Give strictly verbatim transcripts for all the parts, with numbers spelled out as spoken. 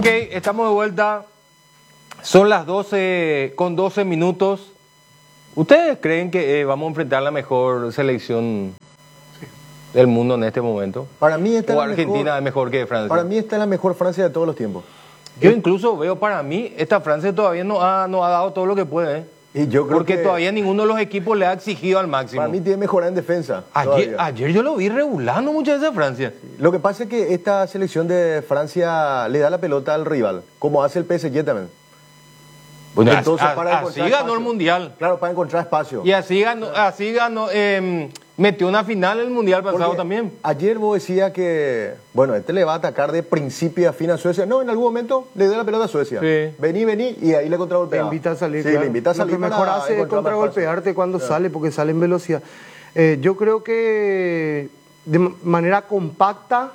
Ok, estamos de vuelta. Son las doce con doce minutos. ¿Ustedes creen que eh, vamos a enfrentar la mejor selección del mundo en este momento? Para mí esta ¿O es la Argentina mejor, es mejor que Francia? Para mí esta es la mejor Francia de todos los tiempos. Yo incluso veo para mí, esta Francia todavía no ha, no ha dado todo lo que puede. ¿eh? Y yo creo Porque que todavía ninguno de los equipos le ha exigido al máximo. para mí tiene que mejorar en defensa. Ayer, ayer yo lo vi regulando muchas veces a Francia. Lo que pasa es que esta selección de Francia le da la pelota al rival, como hace el P S G también. Bueno, Entonces, así, para así encontrar ganó espacio. el Mundial. Claro, para encontrar espacio. Y así ganó, así ganó eh, metió una final en el Mundial pasado Porque también. Ayer vos decías que, bueno, este le va a atacar de principio a fin a Suecia. No, en algún momento le dio la pelota a Suecia. Sí. Vení, vení, y ahí le contragolpea. Te invita a salir, Sí, claro. le invita a salir. Lo que mejor para hace es encontrar más contragolpearte cuando sale, porque sale en velocidad. Eh, yo creo que de manera compacta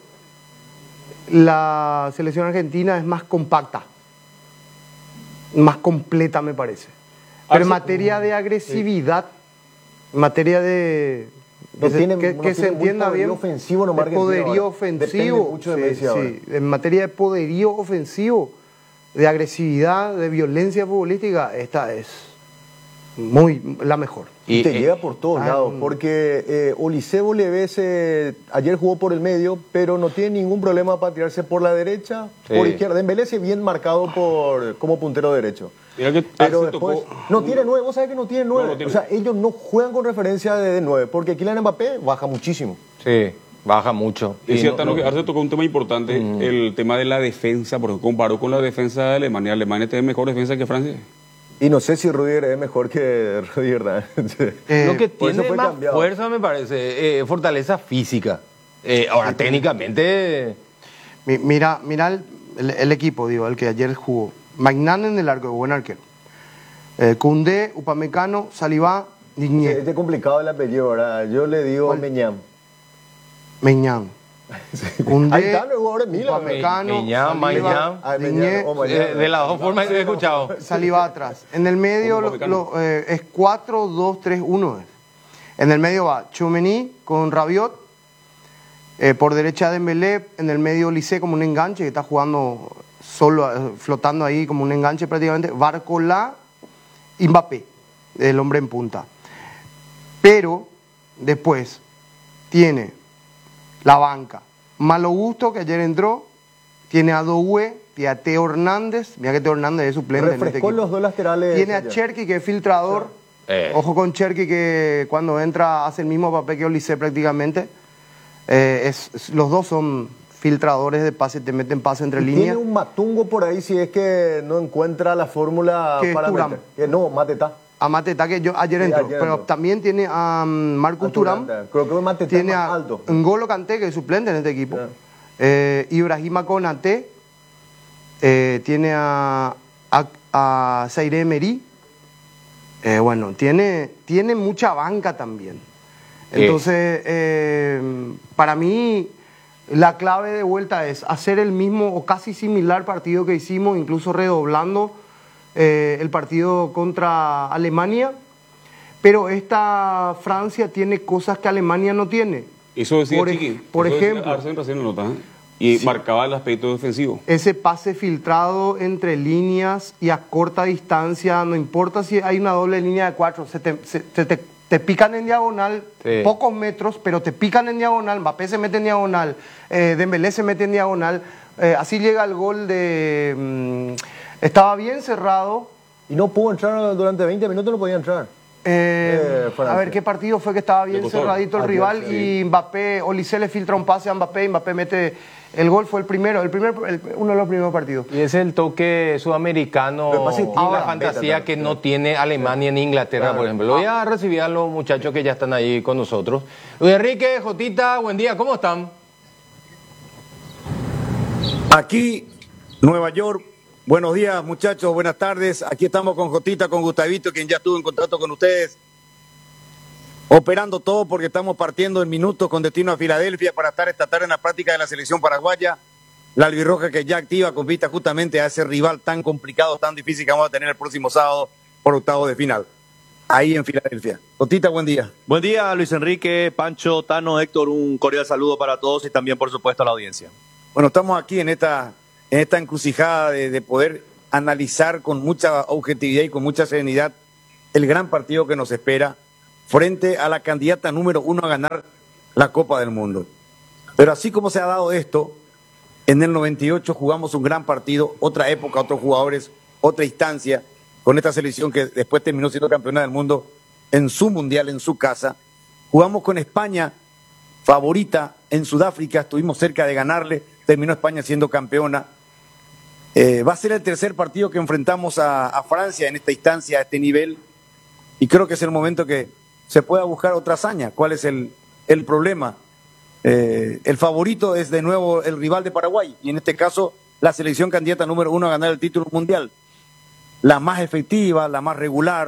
la selección argentina es más compacta, más completa me parece. Pero en materia de agresividad, en materia de... No que tiene- se, que- no que tiene se muy entienda poderío bien, ofensivo nomás de Argentina poderío ahora. Depende ofensivo, mucho de sí, Messi ahora. sí. En materia de poderío ofensivo, de agresividad, de violencia futbolística, esta es muy la mejor. Y, Y, te eh, llega por todos ah, lados, mm. porque eh, Olisebo Leves eh, ayer jugó por el medio, pero no tiene ningún problema para tirarse por la derecha, Sí. por izquierda. Dembélé sí bien marcado por como puntero derecho. Mira que Pero se después, tocó- no tiene nueve, vos sabés que no tiene nueve. No, no tiene. O sea, ellos no juegan con referencia de, de nueve, porque Kylian Mbappé baja muchísimo. Sí, baja mucho. Es Y cierto, no- ¿no? que no- Arce tocó un tema importante, el tema de la defensa, porque comparó con la defensa de Alemania. Alemania tiene mejor defensa que Francia. Y no sé si Rudiger es mejor que Rudiger. ¿no? Eh, Lo que por eso tiene fue más cambiado. fuerza, me parece, eh, fortaleza física. Eh, ahora, técnicamente, Mi- Mira, mira el, el- el equipo, digo, el que ayer jugó. Magnan en el arco, buen arquero. Eh, Koundé, Upamecano, Saliba, Digne, Este es complicado el apellido, ¿verdad? Yo le digo ¿Cuál? Meñam. Meñán. Koundé, Ahí están los jugadores Milan. Upamecano, Meñán, Saliba, Meñán. Ah, Meñán, Digne, o Meñán. eh, de las dos formas que he escuchado. Saliba atrás. En el medio Como lo- Upamecano. lo, eh, es cuatro dos tres uno. En el medio va Tchouaméni con Rabiot. Eh, por derecha Dembélé, en el medio Olise como un enganche, que está jugando solo, eh, flotando ahí como un enganche prácticamente. Barcola y Mbappé, el hombre en punta. Pero después tiene la banca. Malo Gusto, que ayer entró, tiene a Doué, tiene a Teo Hernández, mira que Teo Hernández es suplente en este Refrescó equipo. los dos laterales. Tiene a ayer. Cherki, que es filtrador. Eh. Ojo con Cherki, que cuando entra hace el mismo papel que Olise prácticamente. Eh, es, es- los dos son filtradores de pase, te meten pase entre Y líneas. tiene un matungo por ahí si es que no encuentra la fórmula Que es para Thuram. meter. Que no, Mateta. A Mateta, que yo ayer Sí, entró, ayer pero entró. también tiene a um, Marcus A Thuram. Thuram, creo que Mateta Tiene es más a alto. N'Golo Kanté, que es suplente en este equipo. Claro. Eh, Ibrahima Konaté. Eh, tiene a, a, a Zaire Emery. Eh, bueno, tiene, tiene mucha banca también. Sí. Entonces, eh, para mí, la clave de vuelta es hacer el mismo o casi similar partido que hicimos, incluso redoblando eh, el partido contra Alemania. Pero esta Francia tiene cosas que Alemania no tiene. Eso decía Por ej- Chiqui. por Eso decía ejemplo. Arce recién en la nota, ¿eh? Y marcaba el aspecto defensivo. Ese pase filtrado entre líneas y a corta distancia, no importa si hay una doble línea de cuatro, se te, se- se te, te pican en diagonal, Sí. pocos metros, pero te pican en diagonal, Mbappé se mete en diagonal, eh, Dembélé se mete en diagonal, eh, así llega el gol de... mm, estaba bien cerrado. Y no pudo entrar durante veinte minutos, no podía entrar. eh, Eh, Francia. a ver, ¿qué partido fue que estaba bien costó. cerradito el Ayer, rival? sí. Y Mbappé, Olise le filtra un pase a Mbappé y Mbappé mete... El gol fue el primero, el primer, el- uno de los primeros partidos. Y ese es el toque sudamericano Lo que pasa es que y tiene la la fantasía beta que también. no tiene Alemania ni Inglaterra, Claro. por ejemplo. Voy a recibir a los muchachos que ya están ahí con nosotros. Luis Enrique, Jotita, buen día, ¿cómo están? Aquí, Nueva York. Buenos días, muchachos, buenas tardes. Aquí estamos con Jotita, con Gustavito, quien ya estuvo en contacto con ustedes. Operando todo porque estamos partiendo en minutos con destino a Filadelfia para estar esta tarde en la práctica de la selección paraguaya. La albirroja que ya activa con vista justamente a ese rival tan complicado, tan difícil que vamos a tener el próximo sábado por octavos de final. Ahí en Filadelfia. Jotita, buen día. Buen día, Luis Enrique, Pancho, Tano, Héctor, un cordial saludo para todos y también, por supuesto, a la audiencia. Bueno, estamos aquí en esta en esta encrucijada de, de poder analizar con mucha objetividad y con mucha serenidad el gran partido que nos espera frente a la candidata número uno a ganar la Copa del Mundo. Pero así como se ha dado esto, en el noventa y ocho jugamos un gran partido, otra época, otros jugadores, otra instancia, con esta selección que después terminó siendo campeona del mundo en su mundial, en su casa. Jugamos con España, favorita en Sudáfrica, estuvimos cerca de ganarle, terminó España siendo campeona. Eh, va a ser el tercer partido que enfrentamos a, a Francia en esta instancia, a este nivel, y creo que es el momento que se pueda buscar otra hazaña. ¿Cuál es el, el problema? Eh, el favorito es de nuevo el rival de Paraguay, y en este caso la selección candidata número uno a ganar el título mundial. La más efectiva, la más regular,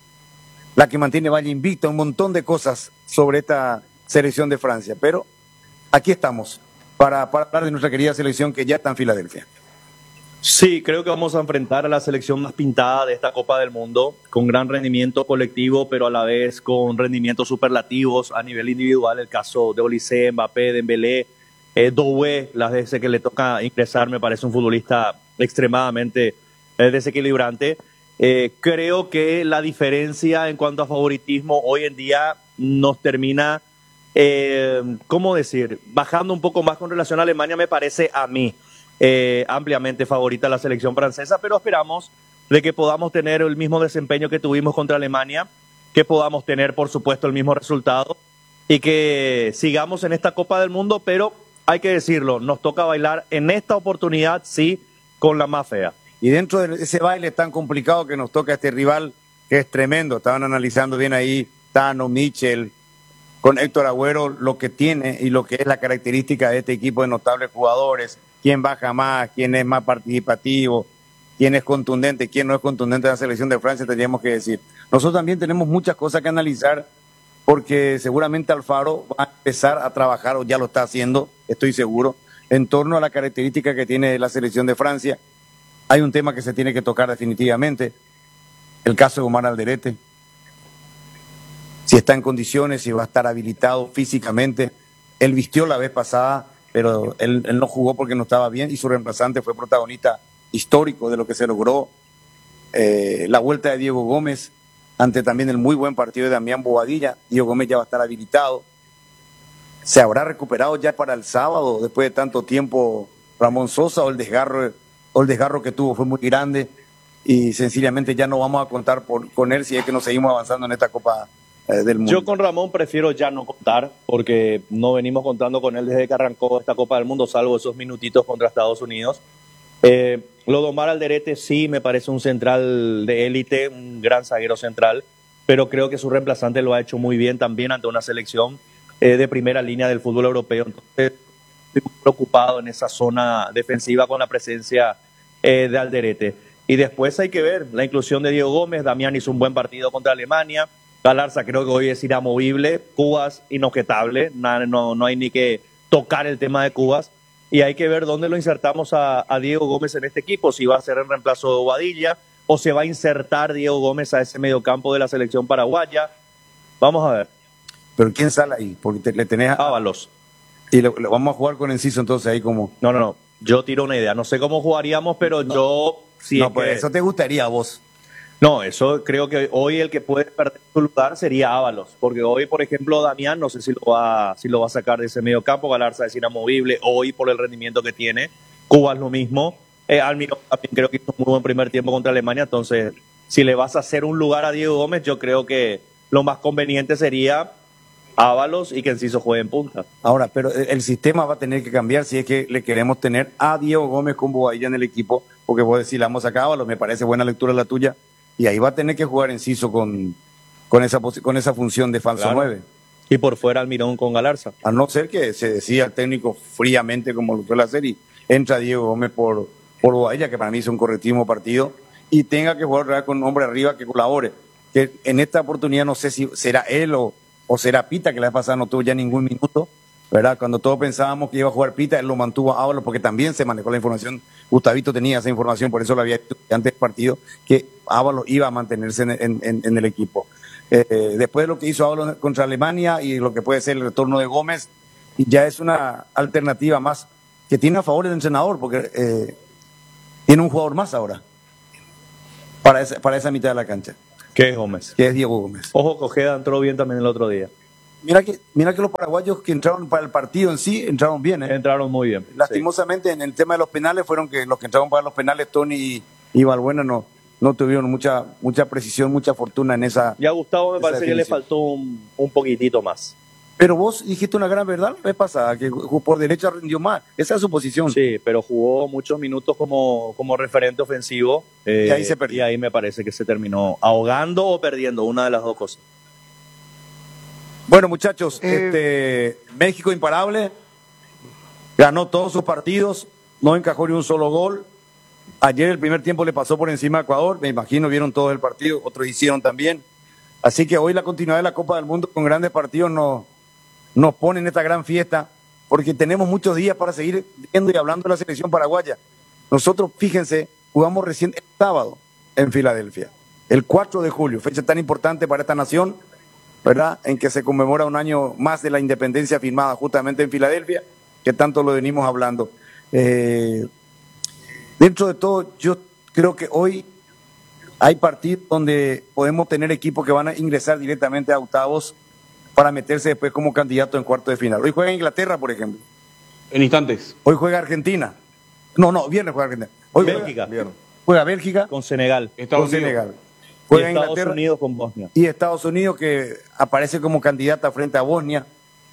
la que mantiene Valle invicta, un montón de cosas sobre esta selección de Francia. Pero aquí estamos para, para hablar de nuestra querida selección que ya está en Filadelfia. Sí, creo que vamos a enfrentar a la selección más pintada de esta Copa del Mundo, con gran rendimiento colectivo, pero a la vez con rendimientos superlativos a nivel individual. El caso de Olise, Mbappé, Dembélé, eh, Doué, las veces que le toca ingresar, me parece un futbolista extremadamente eh, desequilibrante. Eh, creo que la diferencia en cuanto a favoritismo hoy en día nos termina, eh, ¿cómo decir?, bajando un poco más con relación a Alemania, me parece a mí. Eh, ampliamente favorita la selección francesa, pero esperamos de que podamos tener el mismo desempeño que tuvimos contra Alemania, que podamos tener, por supuesto, el mismo resultado y que sigamos en esta Copa del Mundo, pero hay que decirlo, nos toca bailar en esta oportunidad, sí, con la más fea. Y dentro de ese baile tan complicado que nos toca este rival, que es tremendo, estaban analizando bien ahí Tano, Michel, con Héctor Agüero, lo que tiene y lo que es la característica de este equipo de notables jugadores, quién baja más, quién es más participativo, quién es contundente, quién no es contundente en la selección de Francia, tendríamos que decir. Nosotros también tenemos muchas cosas que analizar, porque seguramente Alfaro va a empezar a trabajar, o ya lo está haciendo, estoy seguro, en torno a la característica que tiene la selección de Francia. Hay un tema que se tiene que tocar definitivamente, el caso de Omar Alderete. Si está en condiciones, si va a estar habilitado físicamente. Él vistió la vez pasada, pero él, él no jugó porque no estaba bien, y su reemplazante fue protagonista histórico de lo que se logró. Eh, la vuelta de Diego Gómez, ante también el muy buen partido de Damián Bobadilla. Diego Gómez ya va a estar habilitado. ¿Se habrá recuperado ya para el sábado, después de tanto tiempo, Ramón Sosa, o el desgarro, o el desgarro que tuvo fue muy grande y sencillamente ya no vamos a contar por, con él si es que nos seguimos avanzando en esta Copa eh, del Mundo? Yo con Ramón prefiero ya no contar, porque no venimos contando con él desde que arrancó esta Copa del Mundo, salvo esos minutitos contra Estados Unidos. Eh, lo de Omar Alderete sí me parece un central de élite, un gran zaguero central, pero creo que su reemplazante lo ha hecho muy bien también ante una selección eh, de primera línea del fútbol europeo. Entonces estoy muy preocupado en esa zona defensiva con la presencia eh, de Alderete. Y después hay que ver la inclusión de Diego Gómez. Damián hizo un buen partido contra Alemania. Galarza creo que hoy es inamovible. Cubas inobjetable, no, no, no hay ni que tocar el tema de Cubas. Y hay que ver dónde lo insertamos a, a Diego Gómez en este equipo, si va a ser en reemplazo de Bobadilla o se va a insertar Diego Gómez a ese mediocampo de la selección paraguaya. Vamos a ver. ¿Pero quién sale ahí? Porque te, le tenés a Ábalos. Y lo, lo vamos a jugar con Enciso entonces ahí como... No, no, no. Yo tiro una idea. No sé cómo jugaríamos, pero no. yo... Si no, es pues que... eso te gustaría a vos. No, eso creo que hoy el que puede perder su lugar sería Ábalos, porque hoy, por ejemplo, Damián no sé si lo va, si lo va a sacar de ese medio campo. Galarza es inamovible hoy por el rendimiento que tiene. Cuba es lo mismo. Eh, Almirón también creo que hizo un muy buen primer tiempo contra Alemania. Entonces, si le vas a hacer un lugar a Diego Gómez, yo creo que lo más conveniente sería Ábalos y que Enciso juegue en punta. Ahora, pero el sistema va a tener que cambiar si es que le queremos tener a Diego Gómez con Bobadilla en el equipo, porque vos decís, la vamos a sacar a Ábalos, me parece buena lectura la tuya, y ahí va a tener que jugar Enciso con, con, esa, con esa función de falso Claro. nueve. Y por fuera Almirón con Galarza. A no ser que se decida el técnico fríamente como lo suele hacer y entra Diego Gómez por, por Bobadilla, que para mí es un correctivo partido, y tenga que jugar con un hombre arriba que colabore. Que en esta oportunidad no sé si será él o, o será Pita, que la vez pasada no tuvo ya ningún minuto, ¿verdad? Cuando todos pensábamos que iba a jugar Pita, él lo mantuvo a Ábalos porque también se manejó la información. Gustavito tenía esa información, por eso lo había dicho antes del partido, que Ábalos iba a mantenerse en, en, en, en el equipo. Eh, eh, después de lo que hizo Ábalos contra Alemania y lo que puede ser el retorno de Gómez, ya es una alternativa más que tiene a favor el entrenador, porque eh, Tiene un jugador más ahora para esa, para esa mitad de la cancha, ¿Qué es Gómez? que es Diego Gómez. Ojo, Cojeda entró bien también el otro día. Mira que, mira que los paraguayos que entraron para el partido en sí entraron bien. ¿eh? Entraron muy bien. Lastimosamente en el tema de los penales fueron que los que entraron para los penales, Tony y, y Balbuena, no, no tuvieron mucha, mucha precisión, mucha fortuna en esa. Y a Gustavo me esa parece que le definición. faltó un, un poquitito más. Pero vos dijiste una gran verdad la vez pasada, que por derecha rindió más. Esa es su posición. Sí, pero jugó muchos minutos como, como referente ofensivo. eh, Y ahí se perdió. Y ahí me parece que se terminó ahogando o perdiendo, una de las dos cosas. Bueno, muchachos, Eh, este, México imparable, ganó todos sus partidos, no encajó ni un solo gol. Ayer el primer tiempo le pasó por encima a Ecuador, me imagino vieron todo el partido, otros hicieron también. Así que hoy la continuidad de la Copa del Mundo con grandes partidos nos, nos pone en esta gran fiesta, porque tenemos muchos días para seguir viendo y hablando de la selección paraguaya. Nosotros, fíjense, jugamos recién el sábado en Filadelfia, el cuatro de julio, fecha tan importante para esta nación, ¿verdad? En que se conmemora un año más de la independencia firmada justamente en Filadelfia, que tanto lo venimos hablando. Eh, dentro de todo, yo creo que hoy hay partidos donde podemos tener equipos que van a ingresar directamente a octavos para meterse después como candidato en cuarto de final. Hoy juega Inglaterra, por ejemplo. En instantes. Hoy juega Argentina. No, no, viernes juega Argentina. Hoy Bélgica. Juega, juega Bélgica Con Senegal. Estados con Unidos. Senegal. Y Juega Estados Inglaterra Unidos con Bosnia. y Estados Unidos, que aparece como candidata frente a Bosnia.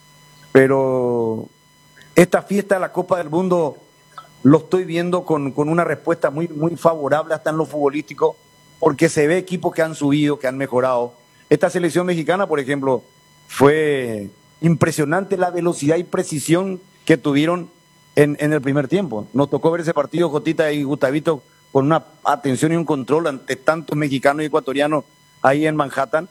Pero esta fiesta de la Copa del Mundo lo estoy viendo con, con una respuesta muy, muy favorable hasta en lo futbolístico, porque se ve equipos que han subido, que han mejorado. Esta selección mexicana, por ejemplo, fue impresionante la velocidad y precisión que tuvieron en, en el primer tiempo. Nos tocó ver ese partido, Jotita y Gustavito, con una atención y un control ante tantos mexicanos y ecuatorianos ahí en Manhattan.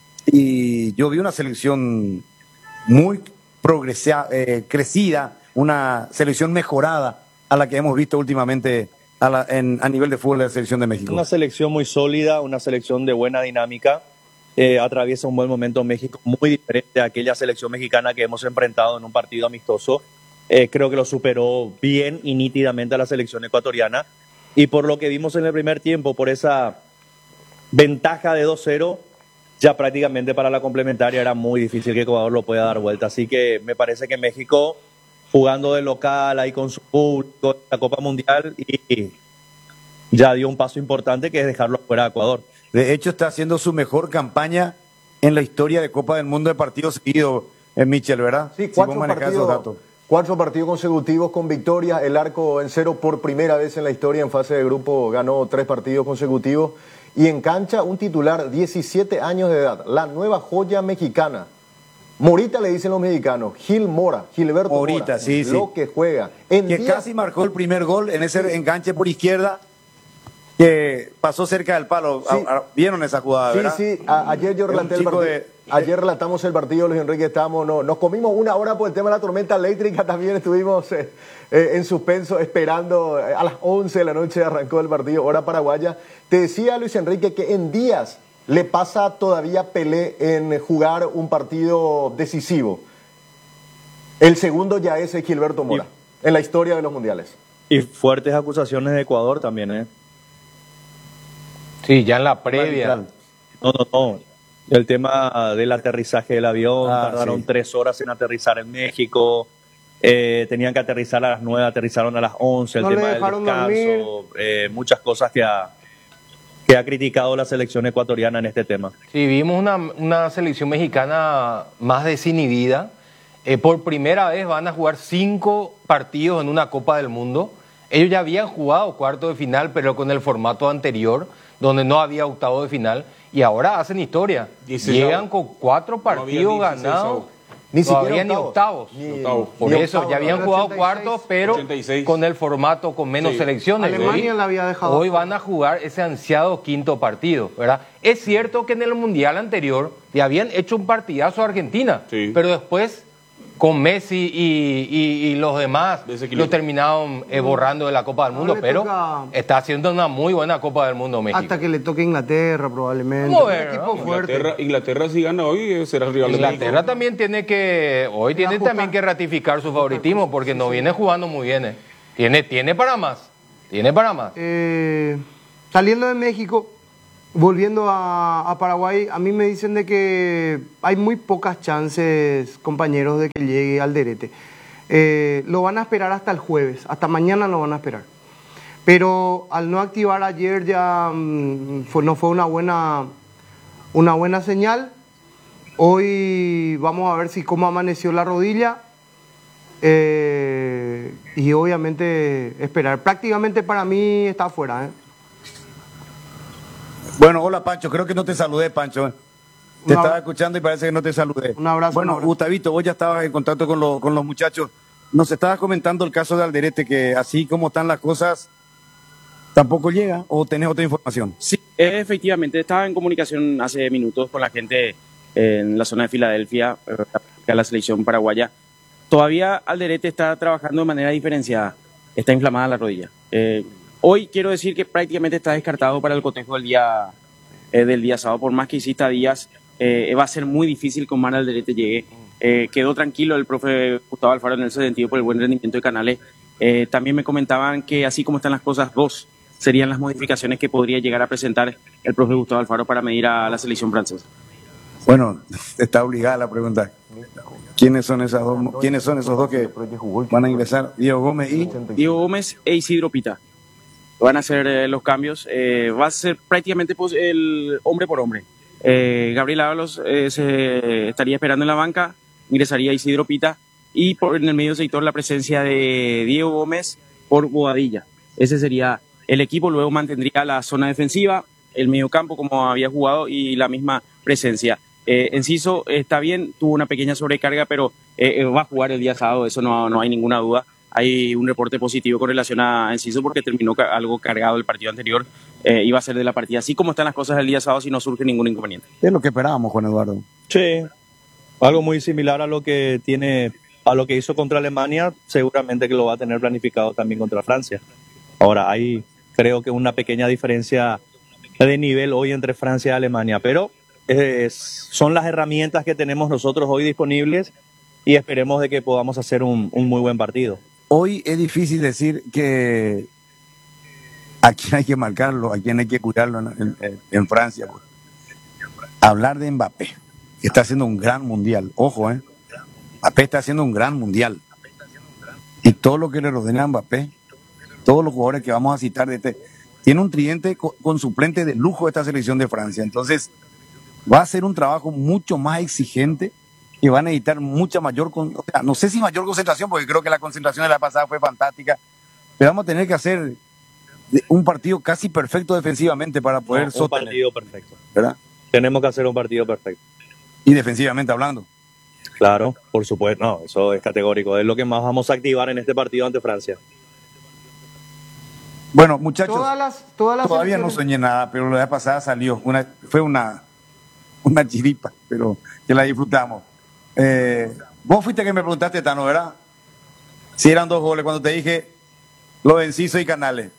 Y yo vi una selección muy progresa, eh, crecida, una selección mejorada a la que hemos visto últimamente a, la, en, a nivel de fútbol de la selección de México. Una selección muy sólida, una selección de buena dinámica. Eh, atraviesa un buen momento México, muy diferente a aquella selección mexicana que hemos enfrentado en un partido amistoso. Eh, creo que lo superó bien y nítidamente a la selección ecuatoriana. Y por lo que vimos en el primer tiempo, por esa ventaja de dos cero, ya prácticamente para la complementaria era muy difícil que Ecuador lo pueda dar vuelta. Así que me parece que México, jugando de local ahí con su público, la Copa Mundial, y ya dio un paso importante que es dejarlo fuera a Ecuador. De hecho, está haciendo su mejor campaña en la historia de Copa del Mundo de partidos seguidos, en Michel, ¿verdad? Sí, Si cuatro, vos manejás esos partidos, datos. cuatro partidos consecutivos con victorias, el arco en cero por primera vez en la historia, en fase de grupo ganó tres partidos consecutivos, y en cancha un titular, diecisiete años de edad, la nueva joya mexicana. Morita le dicen los mexicanos, Gil Mora, Gilberto Morita, Mora, sí, sí. lo que juega. En Que días- casi marcó el primer gol en ese enganche por izquierda, que pasó cerca del palo. Sí. A- a- ¿Vieron esa jugada, Sí, verdad? sí, a- ayer yo Es un relaté el chico partido. de- Ayer relatamos el partido, Luis Enrique, estábamos, no, nos comimos una hora por el tema de la tormenta eléctrica, también estuvimos eh, eh, en suspenso esperando, eh, a las once de la noche arrancó el partido, hora paraguaya. Te decía Luis Enrique que en días le pasa todavía Pelé en jugar un partido decisivo. El segundo ya es Gilberto Mora, en la historia de los mundiales. Y fuertes acusaciones de Ecuador también, ¿eh? Sí, ya en la previa. No, no, no. El tema del aterrizaje del avión, Ah, tardaron sí. tres horas en aterrizar en México. Eh, tenían que aterrizar a las nueve, aterrizaron a las once. El No le tema del dejaron descanso, eh, muchas cosas que ha, que ha criticado la selección ecuatoriana en este tema. Sí, vimos una, una selección mexicana más desinhibida. Eh, por primera vez van a jugar cinco partidos en una Copa del Mundo. Ellos ya habían jugado cuarto de final, pero con el formato anterior, donde no había octavo de final, y ahora hacen historia. dieciséis Llegan con cuatro No había partidos dieciséis ganados. avos. Ni no siquiera había ni octavos. Ni- Octavos. Por ni eso, octavos, ya habían ¿no? jugado ochenta y seis. cuartos, pero ochenta y seis. con el formato con menos Sí. selecciones. Alemania Hoy- la había dejado Hoy afuera. van a jugar ese ansiado quinto partido, ¿verdad? Es cierto que en el Mundial anterior le habían hecho un partidazo a Argentina, Sí. pero después con Messi y, y- y los demás Desequilibrio. lo terminaron eh, borrando de la Copa del Mundo, le pero toca- está haciendo una muy buena Copa del Mundo México. Hasta que le toque Inglaterra, probablemente. Vamos a Un ver, equipo ¿no? fuerte. Inglaterra, Inglaterra si gana hoy eh, será el rival de Inglaterra México. también tiene que, hoy tiene ajustar. también que ratificar su favoritismo porque no viene jugando muy bien. eh. Tiene, tiene para más. ¿Tiene para más? Eh, saliendo de México, volviendo a, a Paraguay, a mí me dicen de que hay muy pocas chances, compañeros, de que llegue Alderete. Eh, lo van a esperar hasta el jueves, hasta mañana lo van a esperar. Pero al no activar ayer ya mmm, fue, no fue una buena, una buena señal. Hoy vamos a ver si cómo amaneció la rodilla. Eh, y obviamente esperar. Prácticamente para mí está afuera, ¿eh? Bueno, hola Pancho, creo que no te saludé, Pancho. ¿eh? Te Una- estaba escuchando y parece que no te saludé. Un abrazo, Bueno, un abrazo. Gustavito, vos ya estabas en contacto con, los con los muchachos. Nos estabas comentando el caso de Alderete, que así como están las cosas, tampoco llega, o tenés otra información. Sí, efectivamente, estaba en comunicación hace minutos con la gente en la zona de Filadelfia, eh, la selección paraguaya. Todavía Alderete está trabajando de manera diferenciada, está inflamada la rodilla. Eh, hoy quiero decir que prácticamente está descartado para el cotejo del día, eh, del día sábado, por más que hiciste días, eh, va a ser muy difícil que Omar Alderete llegue. Eh, quedó tranquilo el profe Gustavo Alfaro en ese sentido por el buen rendimiento de Canales. Eh, también me comentaban que así como están las cosas, dos serían las modificaciones que podría llegar a presentar el profe Gustavo Alfaro para medir a la selección francesa. Bueno, está obligada la pregunta. ¿Quiénes son esas dos, quiénes son esos dos que van a ingresar? Diego Gómez y Diego Gómez e Isidro Pita van a hacer eh, los cambios. Eh, va a ser prácticamente pues, el hombre por hombre. Eh, Gabriel Ábalos eh, se estaría esperando en la banca, ingresaría Isidro Pita y por, en el medio sector la presencia de Diego Gómez por Boadilla. Ese sería el equipo. Luego mantendría la zona defensiva, el medio campo como había jugado y la misma presencia. Eh, Enciso está bien, tuvo una pequeña sobrecarga, pero eh, va a jugar el día sábado, eso no, no hay ninguna duda. Hay un reporte positivo con relación a Enciso porque terminó ca- algo cargado el partido anterior, eh, iba a ser de la partida. Así como están las cosas el día sábado, si no surge ningún inconveniente. es lo que esperábamos, Juan Eduardo. Sí, algo muy similar a lo que tiene, a lo que hizo contra Alemania, seguramente que lo va a tener planificado también contra Francia. Ahora, hay creo que una pequeña diferencia de nivel hoy entre Francia y Alemania, pero es- son las herramientas que tenemos nosotros hoy disponibles y esperemos de que podamos hacer un, un muy buen partido. Hoy es difícil decir que a quién hay que marcarlo, a quién hay que curarlo en, en- en Francia. pues. Hablar de Mbappé, que está haciendo un gran mundial. Ojo, ¿eh? Mbappé está haciendo un gran mundial. Y todo lo que le rodea a Mbappé, todos los jugadores que vamos a citar de este, tiene un tridente co- con suplente de lujo esta selección de Francia. Entonces, va a ser un trabajo mucho más exigente y van a necesitar mucha mayor, con- o sea, no sé si mayor concentración, porque creo que la concentración de la pasada fue fantástica, pero vamos a tener que hacer de- un partido casi perfecto defensivamente para poder No, un sostener, partido perfecto. ¿verdad? Tenemos que hacer un partido perfecto. Y defensivamente hablando. Claro, por supuesto, no, eso es categórico. Es lo que más vamos a activar en este partido ante Francia. Bueno, muchachos, Todas las, todas las todavía no selecciones- soñé nada, pero la vez pasada salió, una, fue una, una chiripa, pero que la disfrutamos. Eh, vos fuiste que me preguntaste, Tano, ¿verdad? Si eran dos goles cuando te dije lo de Enciso y Canales.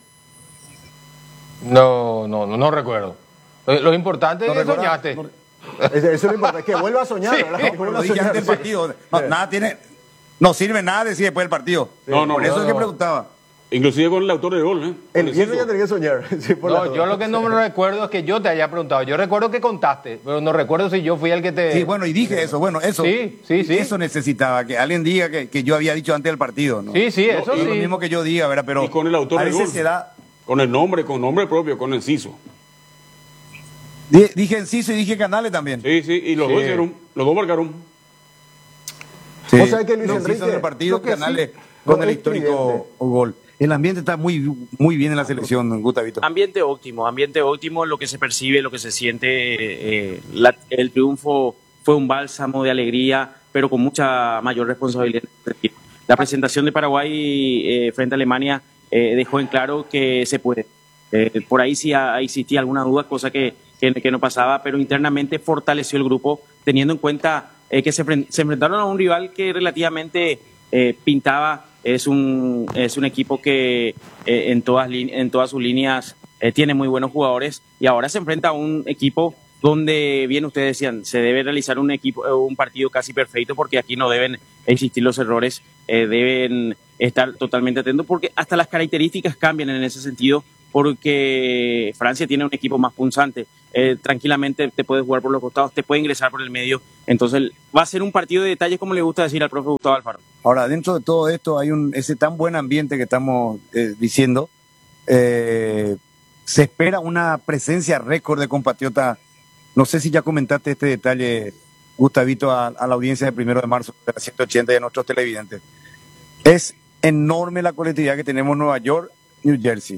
No, no, no, no recuerdo. Lo, lo importante ¿No es que recordás? soñaste. No- Eso eso es lo importante, que vuelva a soñar, Sí. ¿verdad? No, Que pero vuelva lo a dije soñar, antes del sí. partido. No, nada tiene, no sirve nada decir después del partido. No, no, Por eso no, es que no. preguntaba. Inclusive con el autor del gol, ¿eh? El Con viernes ya Enciso. tenía que soñar. Sí, por No, la- yo lo que no me recuerdo es que yo te haya preguntado. Yo recuerdo que contaste, pero no recuerdo si yo fui el que te... Sí, bueno, y dije eso, bueno, eso. Sí, sí, sí. Eso necesitaba, que alguien diga que, que yo había dicho antes del partido, ¿no? Sí, sí, No, eso es sí. lo mismo que yo diga, ¿verdad? Pero Y con el autor a del veces gol. se da. Con el nombre, con nombre propio, con Enciso. Di- Dije Enciso y dije Canales también. Sí, sí, y los Sí. dos hicieron, los dos marcaron. Sí. Vos sabés que Luis Los Enrique, Enciso del partido, lo que sí, Canales no con el es histórico tridente. gol. El ambiente está muy, muy bien en la selección, Gustavito. Ambiente óptimo, ambiente óptimo, lo que se percibe, lo que se siente. Eh, la- el triunfo fue un bálsamo de alegría, pero con mucha mayor responsabilidad. La presentación de Paraguay eh, frente a Alemania eh, dejó en claro que se puede. Eh, por ahí sí ha- existía alguna duda, cosa que, que, que no pasaba, pero internamente fortaleció el grupo, teniendo en cuenta eh, que se, enfren- se enfrentaron a un rival que relativamente eh, pintaba. Es un, es un equipo que eh, en, todas, lin- en todas sus líneas eh, tiene muy buenos jugadores y ahora se enfrenta a un equipo donde, bien ustedes decían, se debe realizar un, equipo, eh, un partido casi perfecto porque aquí no deben existir los errores, eh, deben estar totalmente atento porque hasta las características cambian en ese sentido, porque Francia tiene un equipo más punzante, eh, tranquilamente te puede jugar por los costados, te puede ingresar por el medio, entonces va a ser un partido de detalles, como le gusta decir al profe Gustavo Alfaro. Ahora, dentro de todo esto hay un ese tan buen ambiente que estamos eh, diciendo, eh, se espera una presencia récord de compatriotas. No sé si ya comentaste este detalle, Gustavito, a, a la audiencia del primero de marzo de la ciento ochenta y a nuestros televidentes. Es enorme la colectividad que tenemos en Nueva York, New Jersey,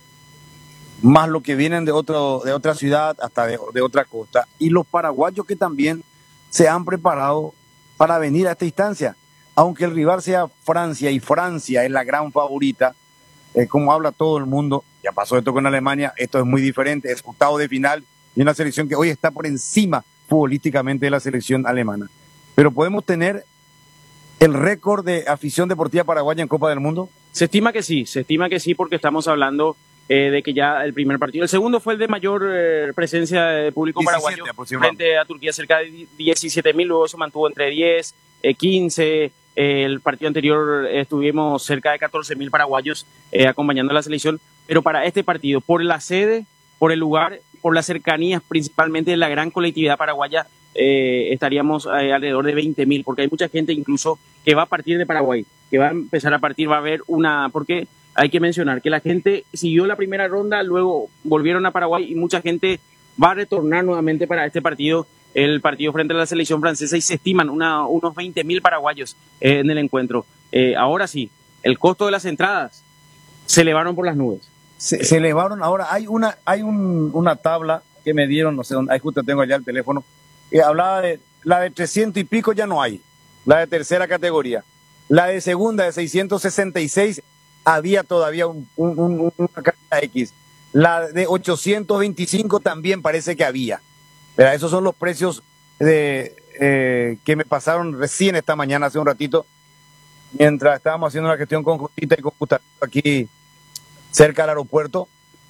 más los que vienen de, otro, de otra ciudad, hasta de, de otra costa, y los paraguayos que también se han preparado para venir a esta instancia. Aunque el rival sea Francia, y Francia es la gran favorita, eh, como habla todo el mundo, ya pasó esto con Alemania, esto es muy diferente, es octavo de final, y una selección que hoy está por encima futbolísticamente de la selección alemana. Pero podemos tener el récord de afición deportiva paraguaya en Copa del Mundo. Se estima que sí, se estima que sí, porque estamos hablando eh, de que ya el primer partido, el segundo fue el de mayor eh, presencia de público paraguayo frente a Turquía, cerca de diecisiete mil, luego se mantuvo entre diez, eh, quince, eh, el partido anterior eh, estuvimos cerca de catorce mil paraguayos eh, acompañando a la selección, pero para este partido, por la sede, por el lugar, por las cercanías principalmente de la gran colectividad paraguaya, eh, estaríamos eh, alrededor de veinte mil, porque hay mucha gente incluso que va a partir de Paraguay, que va a empezar a partir, va a haber una, porque hay que mencionar que la gente siguió la primera ronda, luego volvieron a Paraguay y mucha gente va a retornar nuevamente para este partido, el partido frente a la selección francesa, y se estiman una, unos veinte mil paraguayos eh, en el encuentro. Eh, ahora sí, el costo de las entradas se elevaron por las nubes. Se, se elevaron. Ahora hay una hay un, una tabla que me dieron, no sé dónde, ahí justo tengo allá el teléfono, que hablaba de la de trescientos y pico ya no hay, la de tercera categoría, la de segunda de seiscientos sesenta y seis había todavía un, un, un, una carta X, la de ochocientos veinticinco también parece que había. Pero esos son los precios de eh, que me pasaron recién esta mañana, hace un ratito, mientras estábamos haciendo una gestión con Justita y con Gustavo aquí cerca del aeropuerto,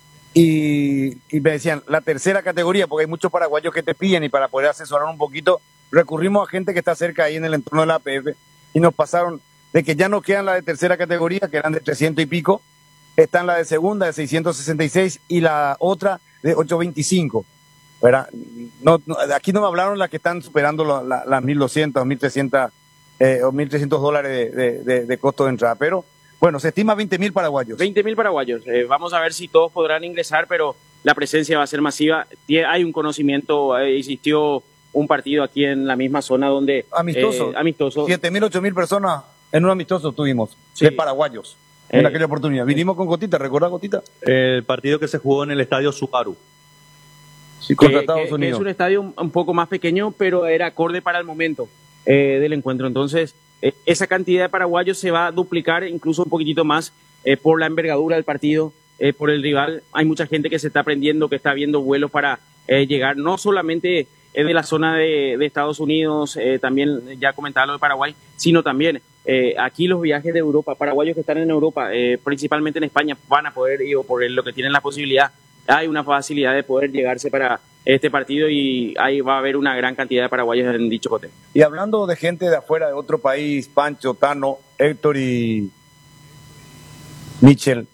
y, y me decían, la tercera categoría, porque hay muchos paraguayos que te piden, y para poder asesorar un poquito, recurrimos a gente que está cerca ahí en el entorno de la A P F, y nos pasaron de que ya no quedan la de tercera categoría, que eran de trescientos y pico, están la de segunda de seiscientos sesenta y seis, y la otra de ochocientos veinticinco, ¿verdad? No, no, aquí no me hablaron las que están superando las la, la mil doscientos, mil trescientos, eh, o mil trescientos dólares de, de, de, de costo de entrada, pero bueno, se estima veinte mil paraguayos. veinte mil paraguayos. Eh, vamos a ver si todos podrán ingresar, pero la presencia va a ser masiva. Tie- hay un conocimiento, eh, existió un partido aquí en la misma zona donde... Amistoso. Eh, amistoso. siete mil, ocho mil personas en un amistoso tuvimos, Sí. de paraguayos, en Eh, aquella oportunidad. Vinimos con Gotita, ¿recordás, Gotita? El partido que se jugó en el estadio Subaru. Sí, que, contra que- Estados que Unidos. es un estadio un, un poco más pequeño, pero era acorde para el momento eh, del encuentro. Entonces, eh, esa cantidad de paraguayos se va a duplicar, incluso un poquitito más, eh, por la envergadura del partido, eh, por el rival. Hay mucha gente que se está aprendiendo, que está viendo vuelos para eh, llegar, no solamente eh, de la zona de, de Estados Unidos, eh, también ya comentaba lo de Paraguay, sino también eh, aquí los viajes de Europa, paraguayos que están en Europa, eh, principalmente en España, van a poder ir, o por lo que tienen la posibilidad, hay una facilidad de poder llegarse para este partido, y ahí va a haber una gran cantidad de paraguayos en dicho cote. Y hablando de gente de afuera, de otro país, Pancho, Tano, Héctor y Michel,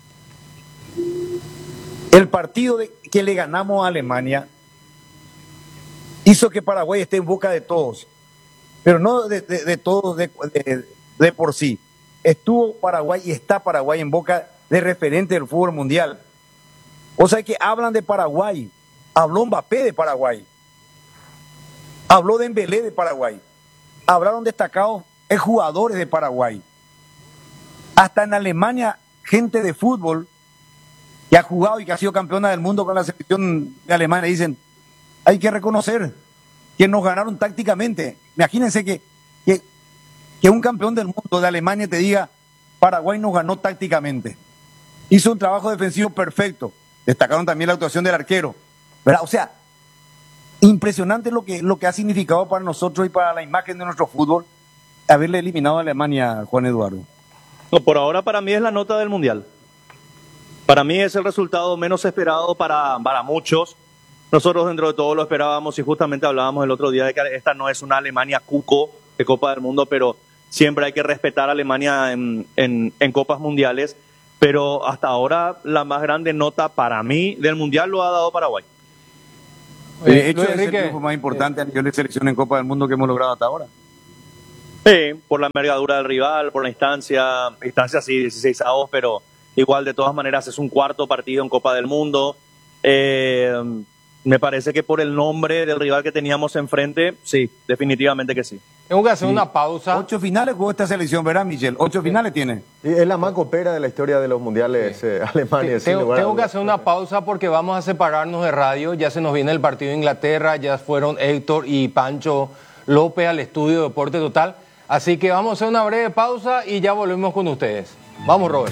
el partido de, que le ganamos a Alemania hizo que Paraguay esté en boca de todos, pero no de, de, de todos de, de, de por sí. Estuvo Paraguay y está Paraguay en boca de referentes del fútbol mundial. O sea que hablan de Paraguay, habló Mbappé de Paraguay, habló Dembélé de Paraguay, hablaron destacados jugadores de Paraguay. Hasta en Alemania, gente de fútbol que ha jugado y que ha sido campeona del mundo con la selección de Alemania dicen, hay que reconocer que nos ganaron tácticamente. Imagínense que, que, que un campeón del mundo de Alemania te diga, Paraguay nos ganó tácticamente. Hizo un trabajo defensivo perfecto. Destacaron también la actuación del arquero, ¿verdad? O sea, impresionante lo que, lo que ha significado para nosotros y para la imagen de nuestro fútbol haberle eliminado a Alemania, Juan Eduardo. No, por ahora para mí es la nota del Mundial. Para mí es el resultado menos esperado para, para muchos. Nosotros dentro de todo lo esperábamos, y justamente hablábamos el otro día de que esta no es una Alemania cuco de Copa del Mundo, pero siempre hay que respetar a Alemania en, en, en Copas Mundiales, pero hasta ahora la más grande nota para mí del Mundial lo ha dado Paraguay. De hecho, Luis es el Enrique, triunfo más importante a nivel de selección en Copa del Mundo que hemos logrado hasta ahora. Sí, por la envergadura del rival, por la instancia, instancia sí, dieciséis avos, pero igual de todas maneras es un cuarto partido en Copa del Mundo. Eh, me parece que por el nombre del rival que teníamos enfrente, sí, definitivamente que sí. Tengo que hacer una pausa. Ocho finales jugó esta selección, ¿verdad, Michel? Ocho finales tiene. Y es la más copera de la historia de los mundiales eh, Alemania. Te- sin Tengo, lugar a tengo que dudas. hacer una pausa porque vamos a separarnos de radio. Ya se nos viene el partido de Inglaterra, ya fueron Héctor y Pancho López al estudio de Deporte Total. Así que vamos a hacer una breve pausa y ya volvemos con ustedes. Vamos, Robert.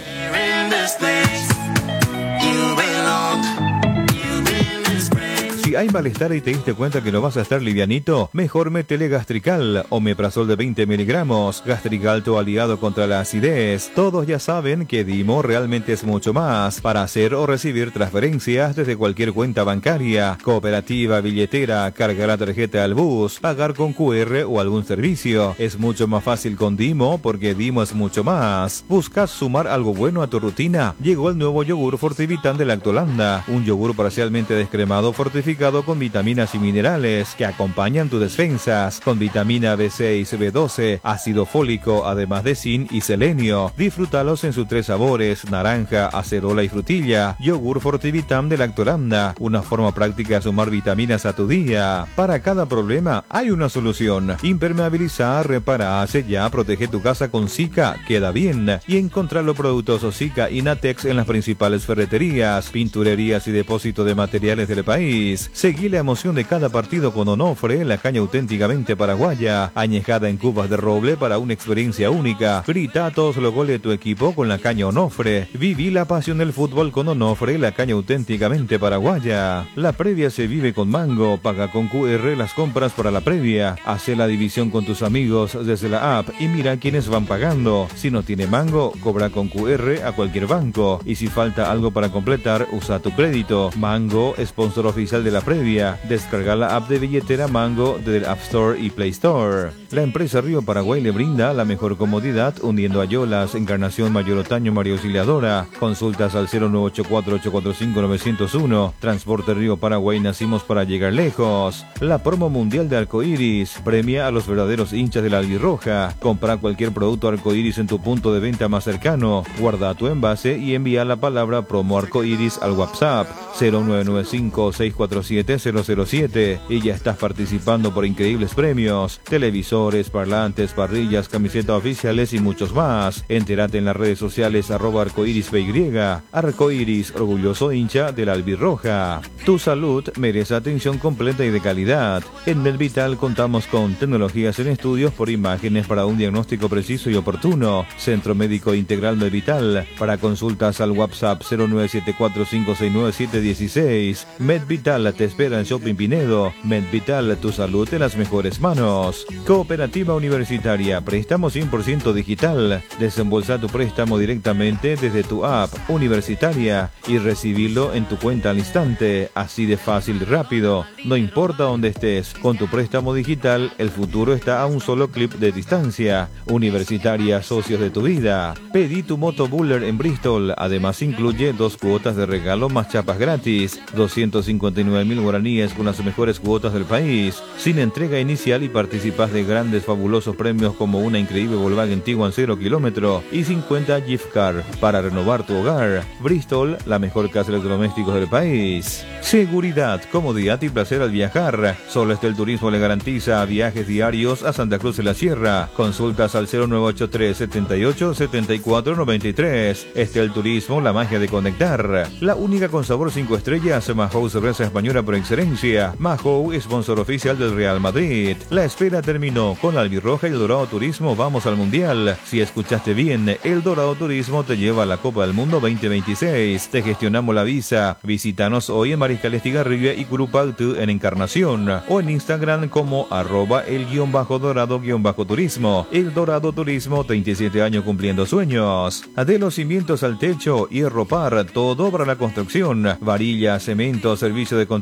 Si hay malestar y te diste cuenta que no vas a estar livianito, mejor métele Gastrical, omeprazol de veinte miligramos, Gastrical tu aliado contra la acidez. Todos ya saben que Dimo realmente es mucho más, para hacer o recibir transferencias desde cualquier cuenta bancaria, cooperativa, billetera, cargar la tarjeta al bus, pagar con Q R o algún servicio. Es mucho más fácil con Dimo porque Dimo es mucho más. ¿Buscas sumar algo bueno a tu rutina? Llegó el nuevo yogur Fortivitan de Lactolanda, un yogur parcialmente descremado fortificado con vitaminas y minerales que acompañan tus defensas, con vitamina B seis, B doce, ácido fólico, además de zinc y selenio. Disfrútalos en sus tres sabores, naranja, acerola y frutilla. Yogur Fortivitam de Lactolanda, una forma práctica de sumar vitaminas a tu día. Para cada problema hay una solución. Impermeabiliza, repara, sella, protege tu casa con Zika, queda bien. Y encontrar los productos Zika y Natex en las principales ferreterías, pinturerías y depósitos de materiales del país. Seguí la emoción de cada partido con Onofre, la caña auténticamente paraguaya, añejada en cubas de roble para una experiencia única. Grita todos los goles de tu equipo con la caña Onofre. Viví la pasión del fútbol con Onofre, la caña auténticamente paraguaya. La previa se vive con Mango. Paga con Q R las compras para la previa. Hace la división con tus amigos desde la app y mira quiénes van pagando. Si no tiene Mango, cobra con Q R a cualquier banco. Y si falta algo para completar, usa tu crédito. Mango, sponsor oficial de la previa. Descarga la app de billetera Mango desde el App Store y Play Store. La empresa Río Paraguay le brinda la mejor comodidad uniendo Ayolas, Encarnación, Mayor Otaño, María Auxiliadora. Consultas al cero nueve ocho cuatro, ocho cuatro cinco, nueve cero uno. Transporte Río Paraguay, nacimos para llegar lejos. La promo mundial de Arcoiris premia a los verdaderos hinchas de la albirroja. Compra cualquier producto Arcoiris en tu punto de venta más cercano. Guarda tu envase y envía la palabra promo Arcoiris al WhatsApp cero nueve nueve cinco, seis cuatro siete, cero cero siete y ya estás participando por increíbles premios, televisores, parlantes, parrillas, camisetas oficiales y muchos más. Entérate en las redes sociales arroba arcoiris P Y. Arcoiris, orgulloso hincha de la albirroja. Tu salud merece atención completa y de calidad. En Medvital contamos con tecnologías en estudios por imágenes para un diagnóstico preciso y oportuno. Centro Médico Integral Medvital. Para consultas al WhatsApp cero nueve siete cuatro cinco seis nueve siete uno seis. Medvital te espera en Shopping Pinedo. Medvital, tu salud en las mejores manos. Cooperativa Universitaria, préstamo cien por ciento digital. Desembolsa tu préstamo directamente desde tu app universitaria y recibirlo en tu cuenta al instante. Así de fácil y rápido. No importa dónde estés, con tu préstamo digital, el futuro está a un solo clip de distancia. Universitaria, socios de tu vida. Pedí tu moto Buller en Bristol. Además incluye dos cuotas de regalo más chapas gratis. doscientos cincuenta y nueve mil guaraníes con las mejores cuotas del país. Sin entrega inicial y participas de grandes fabulosos premios como una increíble Volkswagen Tiguan cero kilómetro y cincuenta gift card para renovar tu hogar. Bristol, la mejor casa de electrodomésticos del país. Seguridad, comodidad y placer al viajar. Solo Estel Turismo le garantiza viajes diarios a Santa Cruz de la Sierra. Consultas al cero nueve ocho tres, setenta y ocho, setenta y cuatro noventa y tres. Estel Turismo, la magia de conectar. La única con sabor cinco estrellas, Mahou cerveza española por excelencia. Mahou, sponsor oficial del Real Madrid. La espera terminó. Con la albirroja y el Dorado Turismo vamos al Mundial. Si escuchaste bien, el Dorado Turismo te lleva a la Copa del Mundo veinte veintiséis. Te gestionamos la visa. Visítanos hoy en Mariscal Estigarribia y Curupaltu en Encarnación o en Instagram como arroba el guión bajo dorado guión bajo turismo. El Dorado Turismo, treinta y siete años cumpliendo sueños. De los cimientos al techo, hierro par, todo para la construcción. Varilla, cemento, servicio de construcción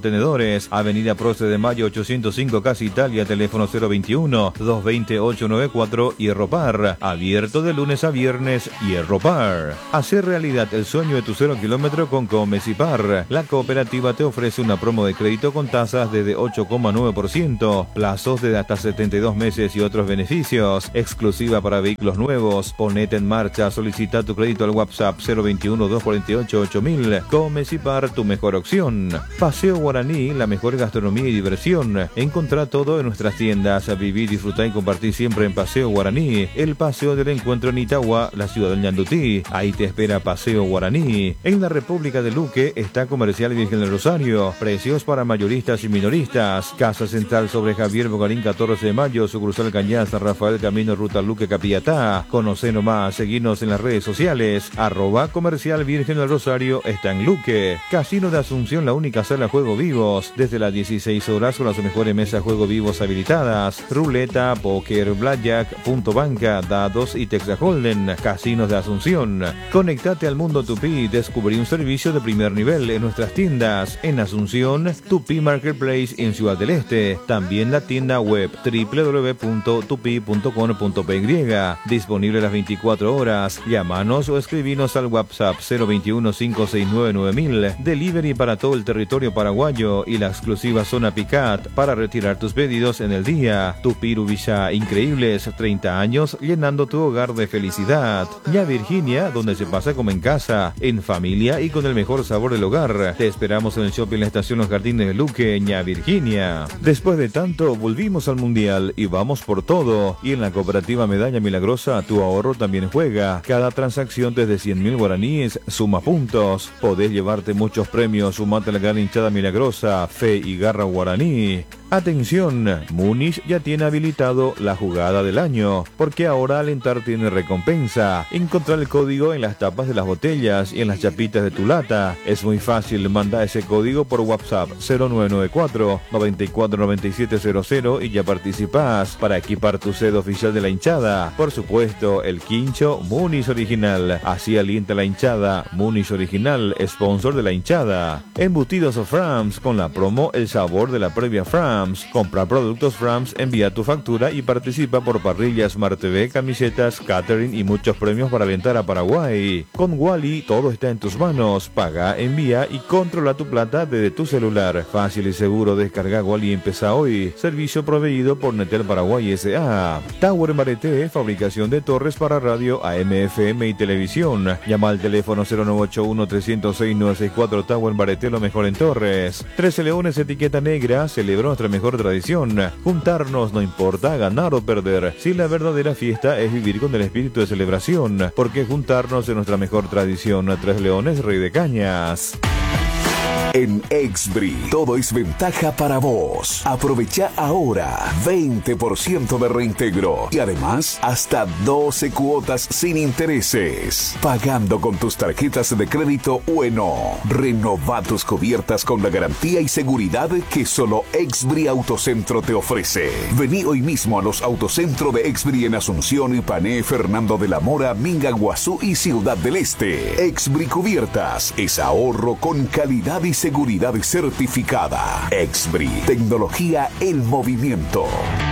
Contenedores, Avenida Proce de Mayo ochocientos cinco, Casa Italia, teléfono cero veintiuno, doscientos veinte, ochocientos noventa y cuatro, Hierro Par, abierto de lunes a viernes. Hierro Par. Hacer realidad el sueño de tu cero kilómetro con Comecipar. La cooperativa te ofrece una promo de crédito con tasas desde ocho coma nueve por ciento, plazos de hasta setenta y dos meses y otros beneficios, exclusiva para vehículos nuevos. Ponete en marcha, solicita tu crédito al WhatsApp cero veintiuno, doscientos cuarenta y ocho, ocho mil. Comecipar, tu mejor opción. Paseo Guaraní, la mejor gastronomía y diversión. Encontrá todo en nuestras tiendas. Vivir, disfrutar y compartir siempre en Paseo Guaraní. El paseo del encuentro en Itagua, la ciudad del Ñandutí. Ahí te espera Paseo Guaraní. En la República de Luque está Comercial Virgen del Rosario. Precios para mayoristas y minoristas. Casa Central sobre Javier Bogarín catorce de mayo, sucursal Cañada, San Rafael, camino Ruta Luque Capiatá. Conoce nomás, seguinos en las redes sociales. Arroba Comercial Virgen del Rosario está en Luque. Casino de Asunción, la única sala juego vivos. Desde las dieciséis horas con las mejores mesas juego vivos habilitadas. Ruleta, póker, blackjack, punto banca, dados y Texas Holden. Casinos de Asunción. Conectate al mundo Tupí y descubrí un servicio de primer nivel en nuestras tiendas. En Asunción, Tupí Marketplace en Ciudad del Este. También la tienda web doble u doble u doble u punto tupi punto com punto p y. Disponible las veinticuatro horas. Llámanos o escribinos al WhatsApp cero veintiuno, cinco seis nueve, nueve mil. Delivery para todo el territorio paraguayo y la exclusiva zona Picat para retirar tus pedidos en el día. Tupí Rubilla, increíbles treinta años llenando tu hogar de felicidad. Ya Virginia, donde se pasa como en casa, en familia y con el mejor sabor del hogar. Te esperamos en el shopping La Estación Los Jardines de Luque, Ña Virginia. Después de tanto, volvimos al Mundial y vamos por todo. Y en la cooperativa Medalla Milagrosa, tu ahorro también juega. Cada transacción desde cien mil guaraníes suma puntos. Podés llevarte muchos premios, sumate a la gran hinchada milagrosa, Fe y Garra Guaraní. Atención, Múnich ya tiene habilitado la jugada del año, porque ahora alentar tiene recompensa. Encontrar el código en las tapas de las botellas y en las chapitas de tu lata. Es muy fácil, manda ese código por WhatsApp cero nueve nueve cuatro, noventa y cuatro, noventa y siete cero cero y ya participás para equipar tu sed oficial de la hinchada. Por supuesto, el quincho Múnich original. Así alienta la hinchada. Múnich original, sponsor de la hinchada. Embutidos of Frams con la promo El sabor de la previa Frams. Compra productos Frams, envía tu factura y participa por parrillas, Smart T V, camisetas, catering y muchos premios para alentar a Paraguay. Con Wally todo está en tus manos. Paga, envía y controla tu plata desde tu celular. Fácil y seguro, descarga Wally y empieza hoy. Servicio proveído por Netel Paraguay S A. Tower Bareté, fabricación de torres para radio, A M, F M y televisión. Llama al teléfono cero nueve ocho uno, tres cero seis, nueve seis cuatro. Tower Bareté, lo mejor en torres. Trece Leones, etiqueta negra, celebró nuestra mejor tradición. Juntarnos no importa ganar o perder, si la verdadera fiesta es vivir con el espíritu de celebración, porque juntarnos es nuestra mejor tradición. Tres Leones, Rey de Cañas. En Exbri, todo es ventaja para vos. Aprovecha ahora veinte por ciento de reintegro y además hasta doce cuotas sin intereses. Pagando con tus tarjetas de crédito Ueno. Renova tus cubiertas con la garantía y seguridad que solo Exbri Autocentro te ofrece. Vení hoy mismo a los Autocentro de Exbri en Asunción, Ipané, Fernando de la Mora, Mingaguazú y Ciudad del Este. Exbri Cubiertas es ahorro con calidad y seguridad certificada. Exbri, tecnología en movimiento.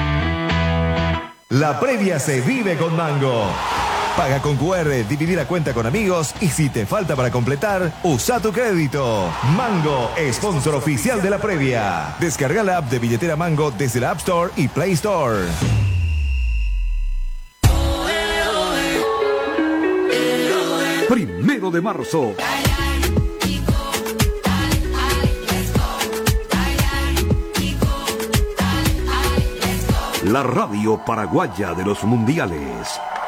La previa se vive con Mango. Paga con cu erre, dividir a cuenta con amigos y si te falta para completar, usa tu crédito. Mango, sponsor oficial de la previa. Descarga la app de billetera Mango desde la App Store y Play Store. Primero de marzo. La radio paraguaya de los mundiales.